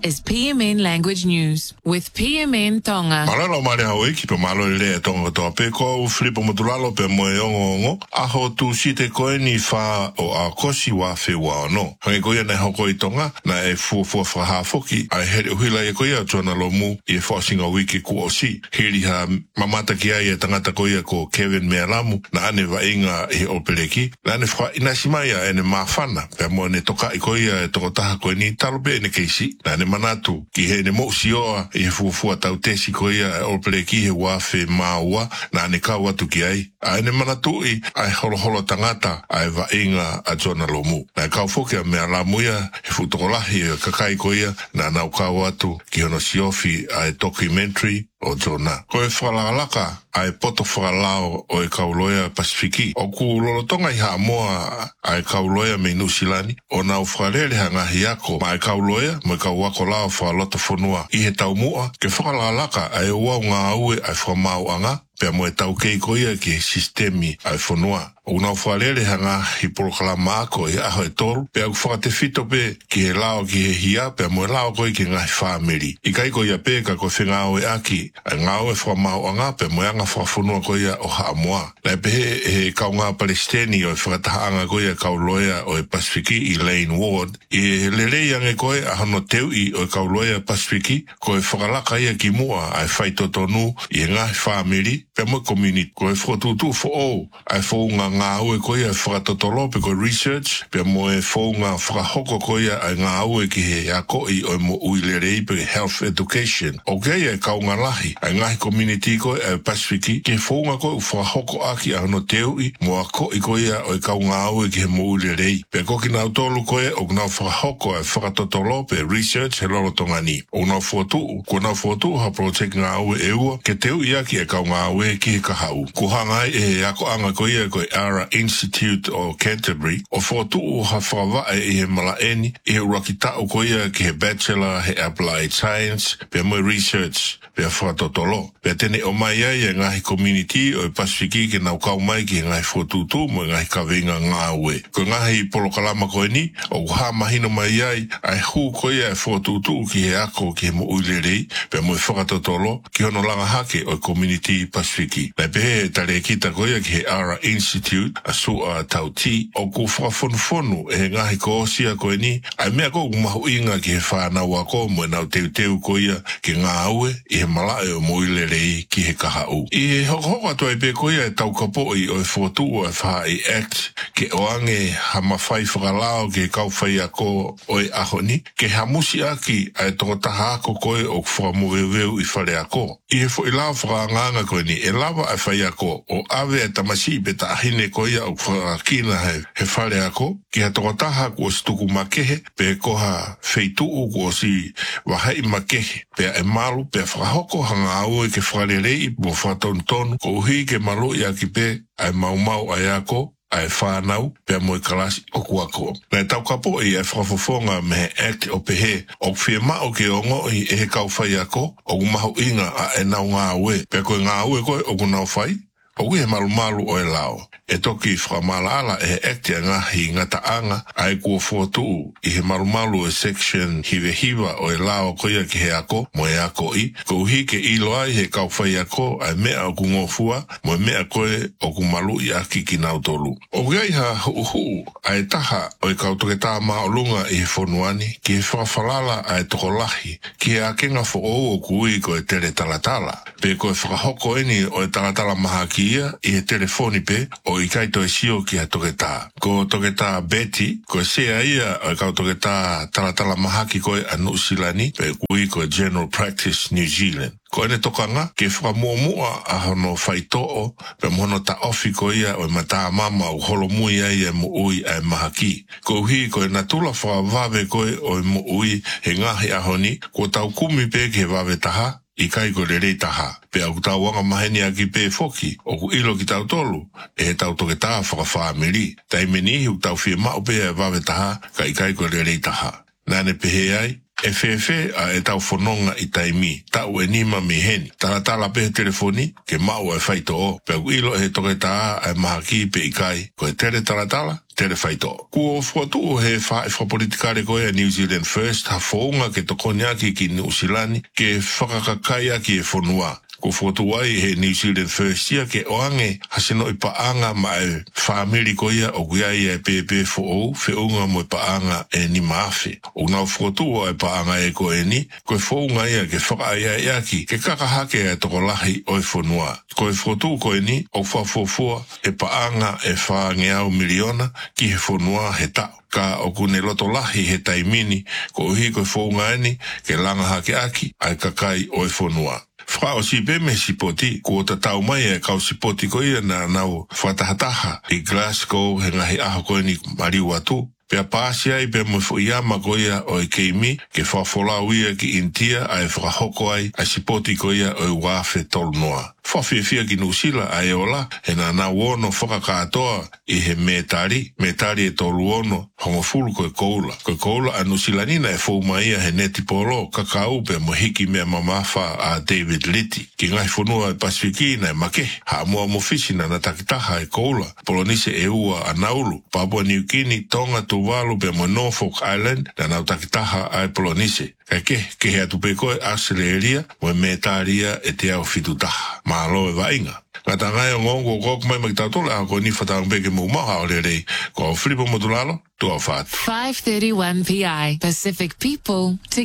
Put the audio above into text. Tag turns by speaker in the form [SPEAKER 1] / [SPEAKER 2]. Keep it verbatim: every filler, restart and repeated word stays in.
[SPEAKER 1] is P M N Language News with P M N Tonga.
[SPEAKER 2] Malalo mare hawe ki pe malo le tonga to pe ko flipo modulalo pe mo ongo aho tu site ko ni fa o a kosi wa fe wa no. Hange ko ya na hoko i tonga na e fu fu fa ha foki ai he hila e ko ya tona lo mu e forcing a wiki ku o si. Hili ha mamata ki ai e tangata ko ya ko Kevin Mealamu na ane va inga e opeleki. Na ane fra inasimaya ene mafana pe mo ne toka i ko ya to taha ko ni talbe ne keisi. Na ane manatu ki he ne mo si o e fu fu tau tesi ko ia o pleki he wafe maua na ne ka watu ki ai ai ne manatu i ai holo holo tangata ai va inga a John Lomu na ka foke me ala muia he fu tokolahi ka kai ko ia na na ka watu ki ono siofi ai documentary o Jona. Ko e whalalaka ai poto whalalao o e kauloia Pasifiki. O ku lolotonga i Hamoa ai kauloia me Nusilani. O nau whalele hangahi ako ma ai kauloia mo e kauwako lao whalota whanua. I he taumua ke whalalaka ai wau ngā aue ai whamau anga. Pea mo e tau kei koia ki he sistemi ai whanua. O nau whalele hanga hi porokala maako i aho e toru. Pea ku whakate fito pe ki he lao ki he hia. Pea mo e lao koi ki ngai whamiri. I kai koia pe ka ko whengao e aki. Ai ngau e whamau anga pe mo e anga whafunua koia o Haamoa. Lai pe he, he kau ngā Palestini o e whakatahaanga koia kauloia o e Pasifiki i Lane Ward. I lelei ange koe a hano teu i o e kauloia Pasifiki. Ko e whakalaka ia ki mua ai whaitotonu i e ngai whamiri. Pe mo community ko e whatutu fo o. Ai whaunga ngā aue koia e whakatotolo pe ko research. Pe mo e whaunga whakahoko koia ai ngā aue ki he ako i o e mo uilerei pe health education. O kei e kaunga lahi. Ai ngahi community ko e Pasifiki ke whaunga ko u whahoko aki a no teu i mo a ko i ko ia o e kaunga au e ki he moule rei. Pe ko ki nau tolu ko e o nau whahoko e whakatotolo pe research he loro tongani. O nau whotu, ko nau whotu ha project ngā au e ua ke teu i aki e kaunga au e ki he kahau. Ko hangai e ako anga ko ia ko e Ara Institute o Canterbury. O whotu ha whawaa e he malaeni i he urakitau ko ia ki he bachelor he applied science pe mo research pe whakatotolo. Pea tene o mai ai e ngahi community o e Pasifiki ke nau kau mai ki ngahi whotutu mo e ngahi kawenga ngā ue. Ko ngahi polokalama koe ni, o ha mahino mai ai, ai hu koe e whotutu ki he ako ki he mo uilerei, pea mo e whakatotolo ki hono langa hake o e community Pasifiki. Lai pehe e tare kita koe ki he Ara Institute, a sua tauti, o ku whakafonufonu e ngahi ko osia koe ni, ai mea ko umahu inga ki he whanau ako mo e nau teu teu koe ki ngā ue, i he malae o mo uilerei ki he kahau. I he hokohoko atu ai pe koia e tau kapoi o e whotu o e wha i act ke oange ha mawhai whakalao ke kau whai ako o e ahoni ke ha musi aki ai tonga taha ako koe o whakamoweweu i whare ako. I he fo i lao whakanganga koe ni e lawa ai whai ako o awe e tamasi pe ta ahine koia o whakakina he, he whare ako ke ha tonga taha ko o stuku makehe pe koha feitu u ko o si wahai makehe pe e malu pe whakahoko hanga au e ke wharerei mo whatontonu ko uhi ke malo i aki pe ai mau mau ai ako ai whanau pe mo i kalasi o kuako. Nei tau kapo i e whafofonga me he act o pehe o whia mao ke ongo i e he kau whai ako o kumahu inga a e nau ngā ue pe koe ngā ue koe o kunau whai o kuhe malu malu o e lao. E toki whakamala ala e he acti a ngahi ngata anga ai kua whotu i he marumalu e section hive hiva o e lao koia ki he ako mo e ako i. Ko uhi ke ilo ai he kau whai ako ai mea o ku ngofua mo e mea koe o ku malu i aki ki nautolu. O gai ha uhu ai taha o e kau toke tā maolunga i he whonuani ki he whakawhalala ai toko lahi ki he akenga fo o o kui ko e tere talatala. Pe ko e whakahoko eni o e talatala maha ki ia i he telefoni pe o i kai to e sio ki a toke tā. Ko toke tā Betty, ko e sea ia o kau toke tā talatala mahaki koe a Nusilani, pe kui ko e General Practice New Zealand. Ko ene tokanga, ke whakamua a hono whaitoo, pe mono ta ofi ko ia o e mata mama o holo mui ai e mo ui ai mahaki. Ko uhi ko e natula whakavave koe o e mo ui he ngahi ahoni, ko tau kumi pe ke vave taha, i kai ko le rei taha. Pe au tau wanga maheni a ki pe foki, o ku ilo ki tau tolu, e he tau toke taha whakawhamiri. Tai meni hi u tau whia mao pe e wawe taha, ka i kai ko le rei taha. nane pehe ai, e whewhe a e tau whanonga i taimi, tau e nima me heni. Tala tala pehe telefoni, ke mau e whaito o, pe ilo he toke taa e maha ki pe ikai, ko e tere tala tala, tere whaito. Kua whatu o he wha e whapolitikare koe a New Zealand First, ha whaunga ke tokoniaki ki Nusilani, ke whakakakaya ki e whanua. Ko fotu ai he New Zealand First ia ke oange hasino i paanga ma e whaamiri ko ia o kuia ia e pepe fo ou, fe unga mo i paanga e ni maafe. O nau fotu o e paanga e ko e ni, ko e whaunga ia ke whaka ia ia ki, ke kakahake e toko lahi o e whanua. Ko e fotu ko e ni, o whafofua e paanga e whaange au miliona ki he whanua he tau. Ka o kune loto lahi he taimini, ko uhi ko e whaunga eni, ke langa hake aki, ai kakai o e whanua. Wha o si peme sipoti, ko o tatau mai e kau sipoti ko ia na nau whatahataha i Glasgow he ngahi aho koe ni mariu atu. Pea pāsi ai pea mo whuiama ko ia o e keimi ke whafolau ia ki Intia ai whakahoko ai a sipoti ko ia o e wafe tolu noa. Whawhiawhia ki Nusila ai ola he na nau ono whakakatoa i he metari, metari e tolu ono hongo fulu ko e koula. Ko e koula a Nusilanina e whauma ia he neti polo kakau pe mo hiki mea mamafa a David Litti. Ki ngai whanua e Pasifikina e make, ha mua mo fisina na takitaha e koula. Polonise e ua a Nauru, Papua New Guinea, Tonga, Tuvalu pe mo Norfolk Island na nau takitaha ai Polonise. Kai ke, ke hea tupe koe Australia, mo e metaria e te au fitutaha. Mahalo e vainga. Ngata ngai o ngongo kok mai magtatola ako ni whatang peke mo maha o rei. Ko Filipo Modulalo, tua whatu.
[SPEAKER 1] five thirty-one P I Pacific People.